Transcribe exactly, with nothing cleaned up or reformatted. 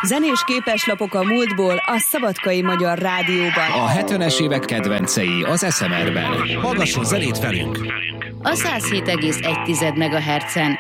Zenés képeslapok a múltból a Szabadkai Magyar Rádióban. A hetvenes évek kedvencei az es em er-ben. Hallgasson zenét velünk! A száz hét egész egy megahertzen